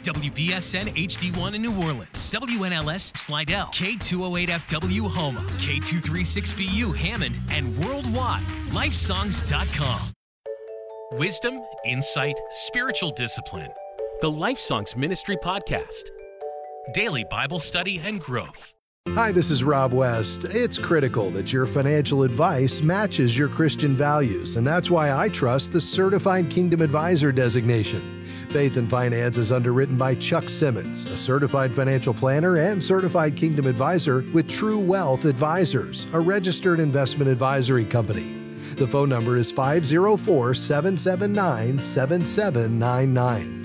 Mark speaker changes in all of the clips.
Speaker 1: WBSN HD1 in New Orleans, WNLS Slidell, K208FW Houma, K236BU Hammond, and worldwide, lifesongs.com. Wisdom, insight, spiritual discipline. The Life Songs Ministry Podcast. Daily Bible study and growth.
Speaker 2: Hi, this is Rob West. It's critical that your financial advice matches your Christian values, and that's why I trust the Certified Kingdom Advisor designation. Faith and Finance is underwritten by Chuck Simmons, a certified financial planner and certified Kingdom Advisor with True Wealth Advisors, a registered investment advisory company. The phone number is 504-779-7799.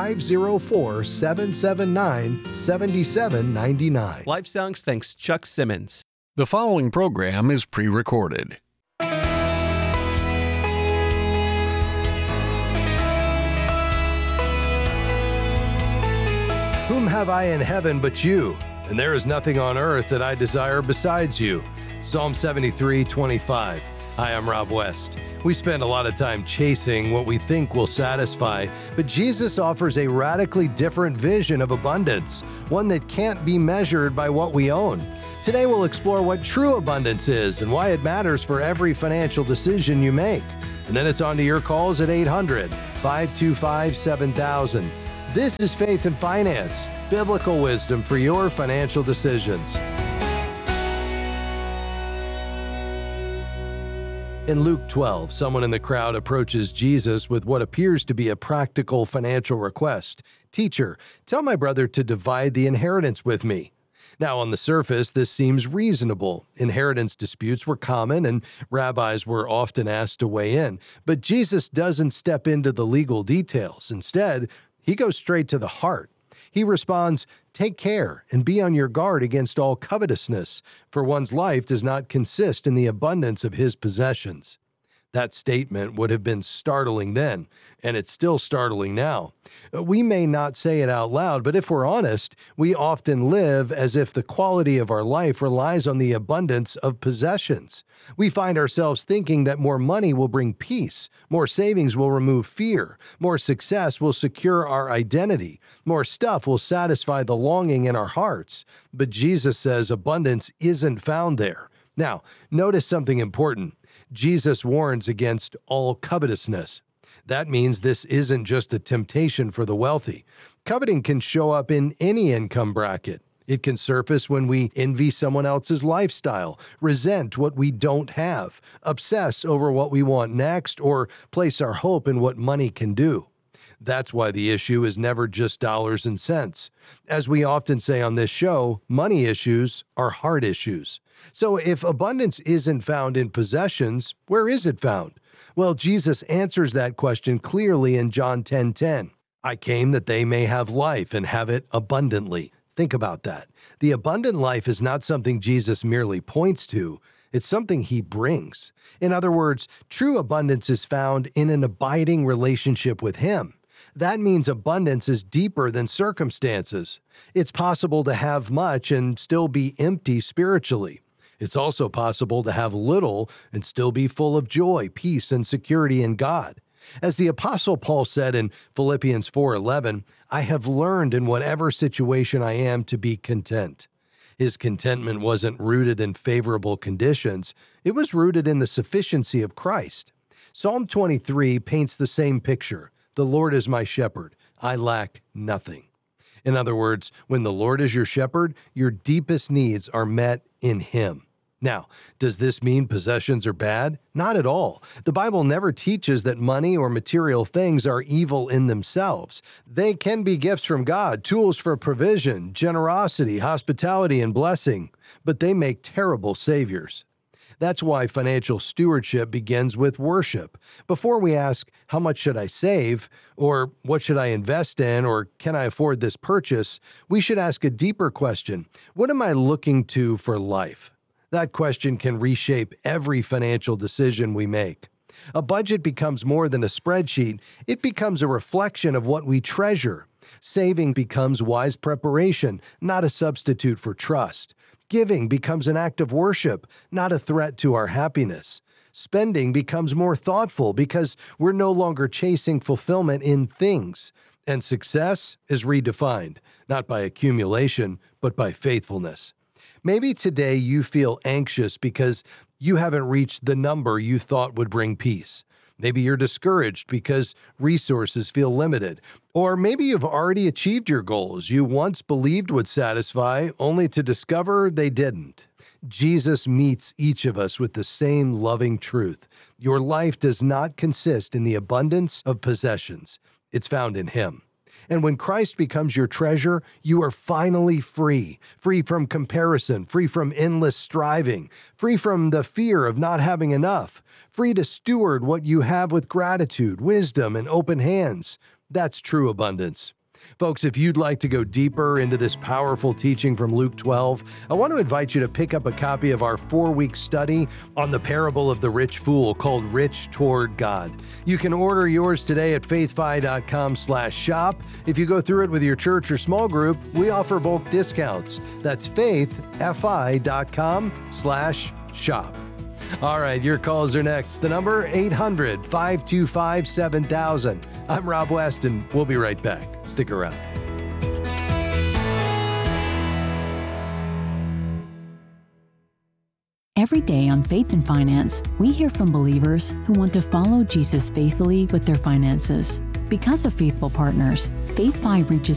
Speaker 2: 504-779-7799.
Speaker 3: Life Songs thanks Chuck Simmons.
Speaker 4: The following program is pre-recorded.
Speaker 2: Whom have I in heaven but you? And there is nothing on earth that I desire besides you. Psalm 73:25. Hi, I'm Rob West. We spend a lot of time chasing what we think will satisfy, but Jesus offers a radically different vision of abundance, one that can't be measured by what we own. Today we'll explore what true abundance is and why it matters for every financial decision you make. And then it's on to your calls at 800-525-7000. This is Faith and Finance, biblical wisdom for your financial decisions. In Luke 12, someone in the crowd approaches Jesus with what appears to be a practical financial request. "Teacher, tell my brother to divide the inheritance with me." Now, on the surface, this seems reasonable. Inheritance disputes were common, and rabbis were often asked to weigh in. But Jesus doesn't step into the legal details. Instead, he goes straight to the heart. He responds, "Take care and be on your guard against all covetousness, for one's life does not consist in the abundance of his possessions." That statement would have been startling then, and it's still startling now. We may not say it out loud, but if we're honest, we often live as if the quality of our life relies on the abundance of possessions. We find ourselves thinking that more money will bring peace, more savings will remove fear, more success will secure our identity, more stuff will satisfy the longing in our hearts. But Jesus says abundance isn't found there. Now, notice something important. Jesus warns against all covetousness. That means this isn't just a temptation for the wealthy. Coveting can show up in any income bracket. It can surface when we envy someone else's lifestyle, resent what we don't have, obsess over what we want next, or place our hope in what money can do. That's why the issue is never just dollars and cents. As we often say on this show, money issues are heart issues. So if abundance isn't found in possessions, where is it found? Well, Jesus answers that question clearly in John 10:10. "I came that they may have life and have it abundantly." Think about that. The abundant life is not something Jesus merely points to. It's something he brings. In other words, true abundance is found in an abiding relationship with him. That means abundance is deeper than circumstances. It's possible to have much and still be empty spiritually. It's also possible to have little and still be full of joy, peace, and security in God. As the Apostle Paul said in Philippians 4:11, "I have learned in whatever situation I am to be content." His contentment wasn't rooted in favorable conditions. It was rooted in the sufficiency of Christ. Psalm 23 paints the same picture. "The Lord is my shepherd. I lack nothing." In other words, when the Lord is your shepherd, your deepest needs are met in him. Now, does this mean possessions are bad? Not at all. The Bible never teaches that money or material things are evil in themselves. They can be gifts from God, tools for provision, generosity, hospitality, and blessing, but they make terrible saviors. That's why financial stewardship begins with worship. Before we ask, how much should I save? Or what should I invest in? Or can I afford this purchase? We should ask a deeper question. What am I looking to for life? That question can reshape every financial decision we make. A budget becomes more than a spreadsheet. It becomes a reflection of what we treasure. Saving becomes wise preparation, not a substitute for trust. Giving becomes an act of worship, not a threat to our happiness. Spending becomes more thoughtful because we're no longer chasing fulfillment in things. And success is redefined, not by accumulation, but by faithfulness. Maybe today you feel anxious because you haven't reached the number you thought would bring peace. Maybe you're discouraged because resources feel limited. Or maybe you've already achieved your goals you once believed would satisfy, only to discover they didn't. Jesus meets each of us with the same loving truth. Your life does not consist in the abundance of possessions. It's found in Him. And when Christ becomes your treasure, you are finally free. Free from comparison, free from endless striving, free from the fear of not having enough, free to steward what you have with gratitude, wisdom, and open hands. That's true abundance. Folks, if you'd like to go deeper into this powerful teaching from Luke 12, I want to invite you to pick up a copy of our 4-week study on the parable of the rich fool called Rich Toward God. You can order yours today at faithfi.com/shop. If you go through it with your church or small group, we offer bulk discounts. That's faithfi.com/shop. All right, your calls are next. The number 800-525-7000. I'm Rob West, and we'll be right back. Stick around.
Speaker 5: Every day on Faith and Finance, we hear from believers who want to follow Jesus faithfully with their finances. Because of faithful partners, FaithFi reaches